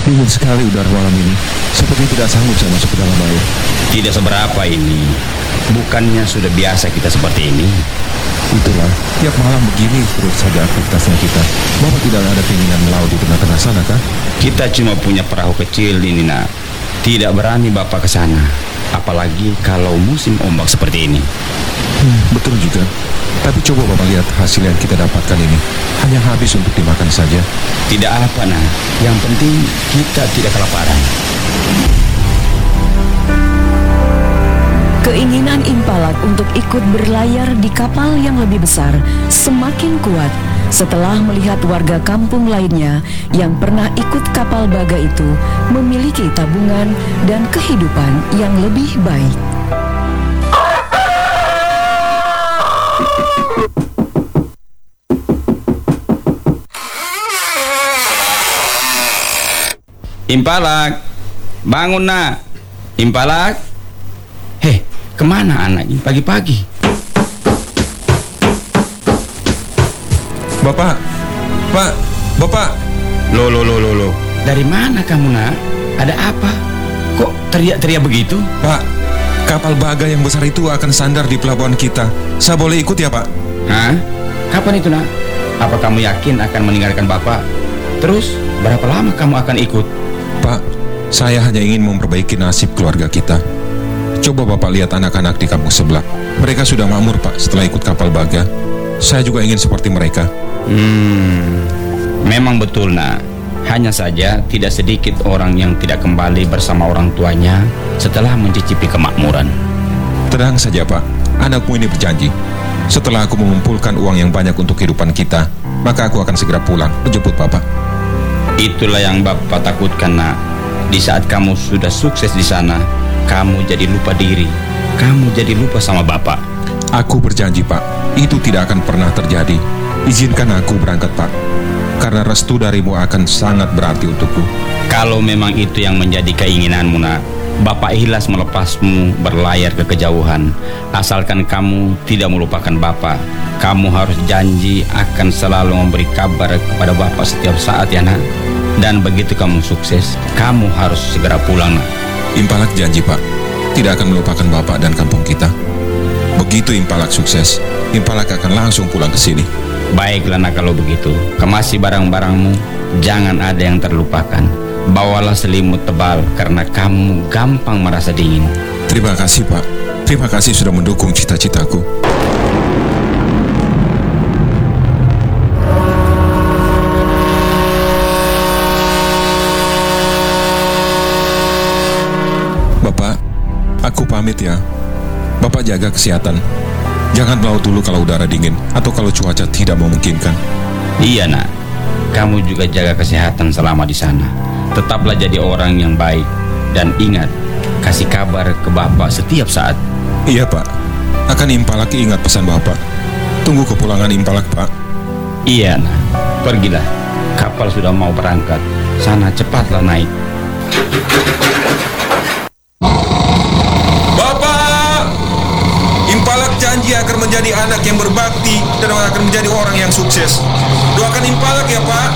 Dingin sekali udara malam ini. Seperti tidak sanggup saya masuk ke dalam air. Tidak seberapa ini. Bukannya sudah biasa kita seperti ini. Itulah, tiap malam begini terus saja aktivitasnya kita. Bapak tidak ada keinginan melaut di tengah-tengah sana, kan? Kita cuma punya perahu kecil ini, nak. Tidak berani Bapak ke sana. Apalagi kalau musim ombak seperti ini. Betul juga. Tapi coba Bapak lihat hasil yang kita dapatkan ini. Hanya habis untuk dimakan saja. Tidak apa, nak. Yang penting kita tidak kelaparan. Keinginan Impalak untuk ikut berlayar di kapal yang lebih besar semakin kuat setelah melihat warga kampung lainnya yang pernah ikut kapal Baga itu memiliki tabungan dan kehidupan yang lebih baik. Impalak, bangun, nak. Impalak. Hei, kemana anak ini pagi-pagi? Bapak, Bapak. Loh. Dari mana kamu, nak? Ada apa? Kok teriak-teriak begitu? Pak, kapal Baga yang besar itu akan sandar di pelabuhan kita. Saya boleh ikut ya, Pak? Hah? Kapan itu, nak? Apa kamu yakin akan meninggalkan Bapak? Terus, berapa lama kamu akan ikut? Pak, saya hanya ingin memperbaiki nasib keluarga kita. Coba Bapak lihat anak-anak di kampung sebelah. Mereka sudah makmur, Pak, setelah ikut kapal Baga. Saya juga ingin seperti mereka. Memang betul, nak. Hanya saja tidak sedikit orang yang tidak kembali bersama orang tuanya setelah mencicipi kemakmuran. Tenang saja, Pak. Anakmu ini berjanji. Setelah aku mengumpulkan uang yang banyak untuk kehidupan kita, maka aku akan segera pulang menjemput Bapak. Itulah yang Bapak takutkan, nak. Di saat kamu sudah sukses di sana, kamu jadi lupa diri. Kamu jadi lupa sama Bapak. Aku berjanji, Pak. Itu tidak akan pernah terjadi. Izinkan aku berangkat, Pak. Karena restu darimu akan sangat berarti untukku. Kalau memang itu yang menjadi keinginanmu, nak, Bapak ikhlas melepasmu berlayar ke kejauhan. Asalkan kamu tidak melupakan Bapak. Kamu harus janji akan selalu memberi kabar kepada Bapak setiap saat, ya, nak. Dan begitu kamu sukses, kamu harus segera pulang, nak. Impalak janji, Pak. Tidak akan melupakan Bapak dan kampung kita. Begitu Impalak sukses, Impalak akan langsung pulang ke sini. Baiklah, nak, kalau begitu. Kemasi barang-barangmu, jangan ada yang terlupakan. Bawalah selimut tebal karena kamu gampang merasa dingin. Terima kasih, Pak. Terima kasih sudah mendukung cita-citaku. Bapak, aku pamit ya. Bapak jaga kesehatan. Jangan melaut dulu kalau udara dingin atau kalau cuaca tidak memungkinkan. Iya, nak. Kamu juga jaga kesehatan selama di sana. Tetaplah jadi orang yang baik. Dan ingat, kasih kabar ke Bapak setiap saat. Iya, Pak. Akan Impalak ingat pesan Bapak. Tunggu kepulangan Impalak, Pak. Iya, nak. Pergilah. Kapal sudah mau berangkat. Sana cepatlah naik. Impalak janji akan menjadi anak yang berbakti dan akan menjadi orang yang sukses. Doakan Impalak ya, Pak.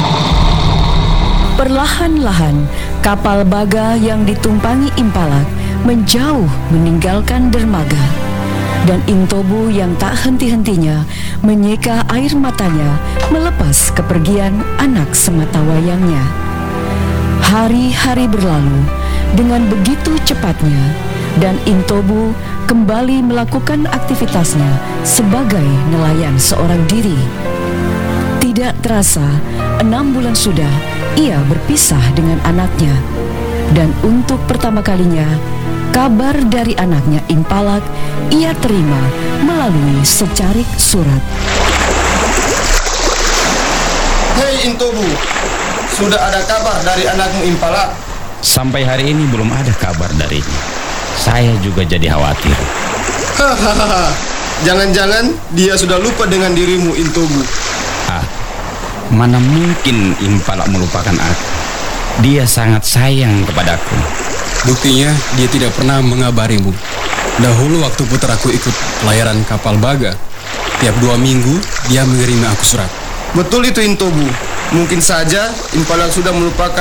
Perlahan-lahan, kapal Baga yang ditumpangi Impalak menjauh meninggalkan dermaga. Dan Intobu yang tak henti-hentinya menyeka air matanya melepas kepergian anak sematawayangnya. Hari-hari berlalu dengan begitu cepatnya, dan Intobu kembali melakukan aktivitasnya sebagai nelayan seorang diri. Tidak terasa, 6 bulan sudah ia berpisah dengan anaknya. Dan untuk pertama kalinya, kabar dari anaknya Impalak ia terima melalui secarik surat. Hei Intobu, sudah ada kabar dari anakmu Impalak? Sampai hari ini belum ada kabar darinya. Saya juga jadi khawatir. Hahaha, jangan-jangan dia sudah lupa dengan dirimu Intobu. Mana mungkin Impalak melupakan aku. Dia sangat sayang kepadaku. Buktinya dia tidak pernah mengabarimu. Dahulu waktu putraku ikut pelayaran kapal Baga, tiap 2 minggu dia mengirimi aku surat. Betul itu Intobu. Mungkin saja Impalak sudah melupakan